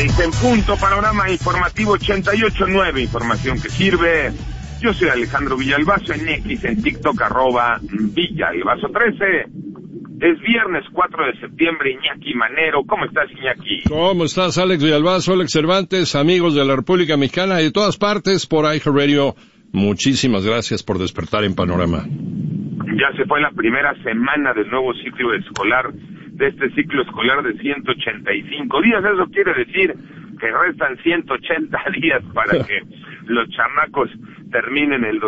6 en punto, panorama informativo 88.9, información que sirve. Yo soy Alejandro Villalbazo, en X, en TikTok, @Villalbazo13. Es viernes 4 de septiembre, Iñaki Manero. ¿Cómo estás, Iñaki? ¿Cómo estás, Alex Villalbazo, Alex Cervantes, amigos de la República Mexicana y de todas partes por iHeartRadio? Muchísimas gracias por despertar en Panorama. Ya se fue la primera semana del nuevo ciclo escolar, de este ciclo escolar de 185 días. Eso quiere decir que restan 180 días para que los chamacos terminen el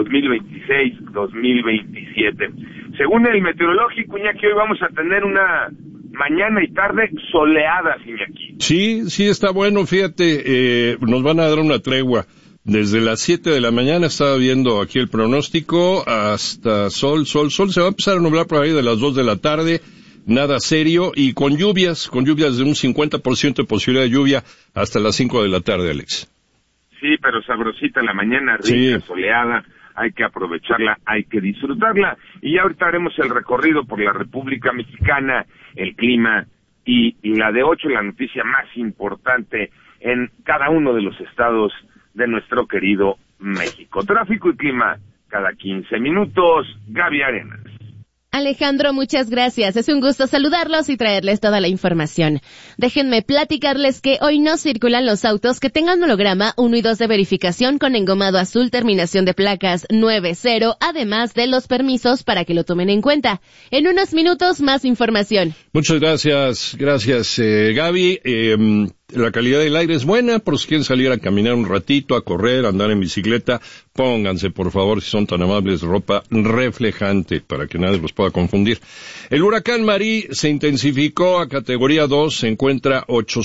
2026-2027. Según el meteorológico, Iñaki, hoy vamos a tener una mañana y tarde soleadas, Iñaki. Sí, está bueno, fíjate, nos van a dar una tregua. Desde las 7 de la mañana estaba viendo aquí el pronóstico, hasta sol, se va a empezar a nublar por ahí de las 2 de la tarde, nada serio, y con lluvias de un 50% de posibilidad de lluvia hasta las 5 de la tarde, Alex. Sí, pero sabrosita la mañana, rica, soleada, hay que aprovecharla, hay que disfrutarla, y ya ahorita haremos el recorrido por la República Mexicana, el clima, y la de 8, la noticia más importante en cada uno de los estados de nuestro querido México. Tráfico y clima cada 15 minutos. Gaby Arenas. Alejandro, muchas gracias. Es un gusto saludarlos y traerles toda la información. Déjenme platicarles que hoy no circulan los autos que tengan holograma 1 y 2 de verificación con engomado azul, terminación de placas 90, además de los permisos para que lo tomen en cuenta. En unos minutos, más información. Muchas gracias, Gaby. La calidad del aire es buena, por si quieren salir a caminar un ratito, a correr, a andar en bicicleta, pónganse, por favor, si son tan amables, ropa reflejante para que nadie los pueda confundir. El huracán Marí se intensificó a categoría 2, se encuentra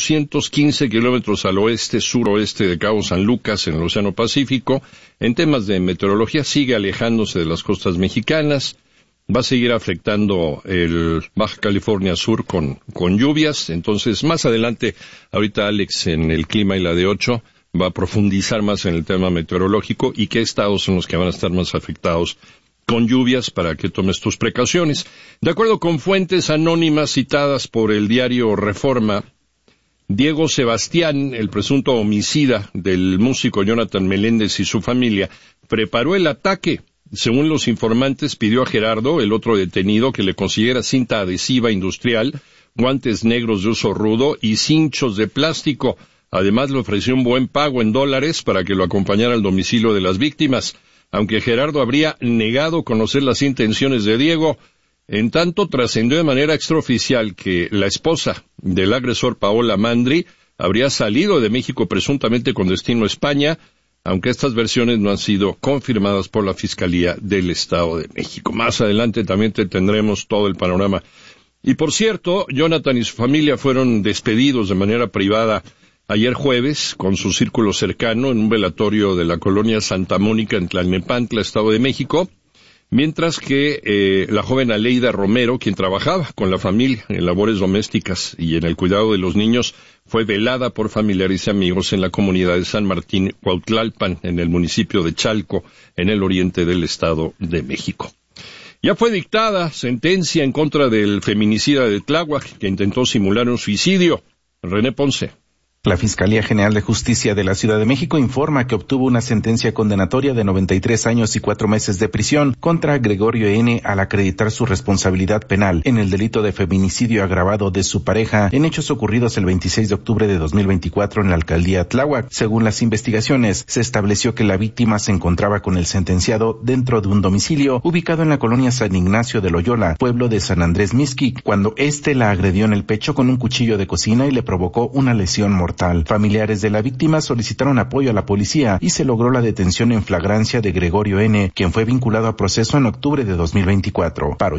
815 kilómetros al oeste-suroeste de Cabo San Lucas, en el Océano Pacífico. En temas de meteorología, sigue alejándose de las costas mexicanas. Va a seguir afectando el Baja California Sur con lluvias. Entonces, más adelante, ahorita Alex en el clima y la de 8 va a profundizar más en el tema meteorológico y qué estados son los que van a estar más afectados con lluvias para que tomes tus precauciones. De acuerdo con fuentes anónimas citadas por el diario Reforma, Diego Sebastián, el presunto homicida del músico Jonathan Meléndez y su familia, preparó el ataque. Según los informantes, pidió a Gerardo, el otro detenido, que le consiguiera cinta adhesiva industrial, guantes negros de uso rudo y cinchos de plástico. Además, le ofreció un buen pago en dólares para que lo acompañara al domicilio de las víctimas, aunque Gerardo habría negado conocer las intenciones de Diego. En tanto, trascendió de manera extraoficial que la esposa del agresor, Paola Mandri, habría salido de México presuntamente con destino a España, aunque estas versiones no han sido confirmadas por la Fiscalía del Estado de México. Más adelante también te tendremos todo el panorama. Y por cierto, Jonathan y su familia fueron despedidos de manera privada ayer jueves con su círculo cercano en un velatorio de la colonia Santa Mónica en Tlalnepantla, Estado de México, mientras que la joven Aleida Romero, quien trabajaba con la familia en labores domésticas y en el cuidado de los niños, fue velada por familiares y amigos en la comunidad de San Martín Cuautlalpan, en el municipio de Chalco, en el oriente del Estado de México. Ya fue dictada sentencia en contra del feminicida de Tláhuac, que intentó simular un suicidio. René Ponce. La Fiscalía General de Justicia de la Ciudad de México informa que obtuvo una sentencia condenatoria de 93 años y 4 meses de prisión contra Gregorio N. al acreditar su responsabilidad penal en el delito de feminicidio agravado de su pareja en hechos ocurridos el 26 de octubre de 2024 en la alcaldía Tláhuac. Según las investigaciones, se estableció que la víctima se encontraba con el sentenciado dentro de un domicilio ubicado en la colonia San Ignacio de Loyola, pueblo de San Andrés Mixquic, cuando éste la agredió en el pecho con un cuchillo de cocina y le provocó una lesión mortal. Familiares de la víctima solicitaron apoyo a la policía y se logró la detención en flagrancia de Gregorio N., quien fue vinculado a proceso en octubre de 2024. Para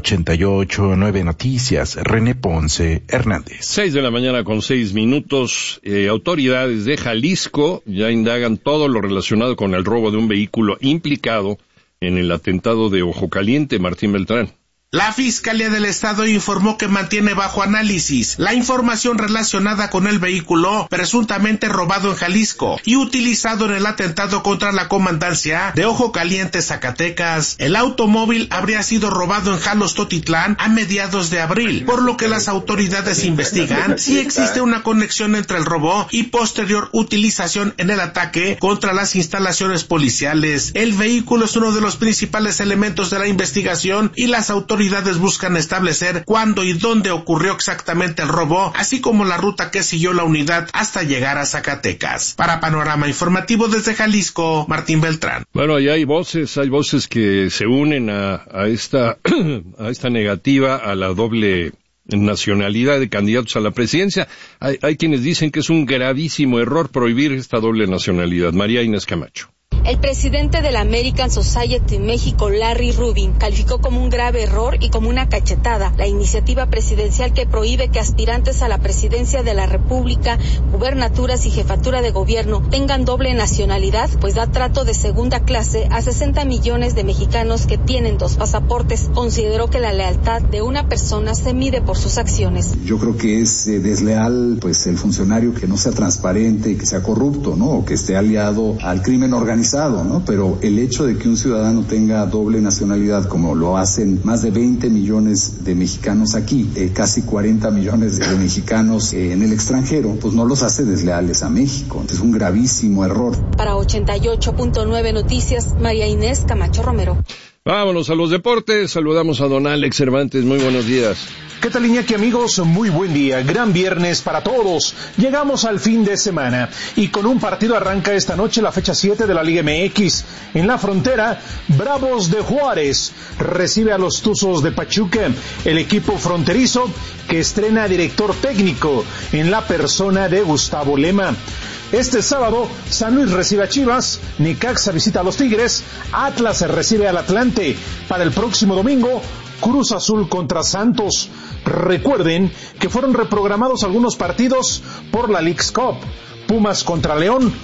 88.9 Noticias, René Ponce Hernández. 6 de la mañana con 6 minutos. Autoridades de Jalisco ya indagan todo lo relacionado con el robo de un vehículo implicado en el atentado de Ojo Caliente. Martín Beltrán. La Fiscalía del Estado informó que mantiene bajo análisis la información relacionada con el vehículo presuntamente robado en Jalisco y utilizado en el atentado contra la comandancia de Ojo Caliente, Zacatecas. El automóvil habría sido robado en Jalostotitlán a mediados de abril, por lo que las autoridades investigan si existe una conexión entre el robo y posterior utilización en el ataque contra las instalaciones policiales. El vehículo es uno de los principales elementos de la investigación y las autoridades buscan establecer cuándo y dónde ocurrió exactamente el robo, así como la ruta que siguió la unidad hasta llegar a Zacatecas. Para Panorama Informativo desde Jalisco, Martín Beltrán. Bueno, y hay voces que se unen a esta negativa a la doble nacionalidad de candidatos a la presidencia. Hay quienes dicen que es un gravísimo error prohibir esta doble nacionalidad. María Inés Camacho. El presidente de la American Society México, Larry Rubin, calificó como un grave error y como una cachetada la iniciativa presidencial que prohíbe que aspirantes a la presidencia de la República, gubernaturas y jefatura de gobierno tengan doble nacionalidad, pues da trato de segunda clase a 60 millones de mexicanos que tienen dos pasaportes. Consideró que la lealtad de una persona se mide por sus acciones. Yo creo que es desleal, pues, el funcionario que no sea transparente, que sea corrupto, ¿no? O que esté aliado al crimen organizado, ¿no? Pero el hecho de que un ciudadano tenga doble nacionalidad, como lo hacen más de 20 millones de mexicanos aquí, casi 40 millones de mexicanos en el extranjero, pues no los hace desleales a México. Es un gravísimo error. Para 88.9 Noticias, María Inés Camacho Romero. Vámonos a los deportes. Saludamos a don Alex Cervantes. Muy buenos días. ¿Qué tal, Iñaki, amigos? Muy buen día. Gran viernes para todos. Llegamos al fin de semana y con un partido arranca esta noche la fecha 7 de la Liga MX. En la frontera, Bravos de Juárez recibe a los Tuzos de Pachuca, el equipo fronterizo que estrena director técnico en la persona de Gustavo Lema. Este sábado, San Luis recibe a Chivas, Necaxa visita a los Tigres, Atlas recibe al Atlante. Para el próximo domingo, Cruz Azul contra Santos. Recuerden que fueron reprogramados algunos partidos por la Leagues Cup. Pumas contra León,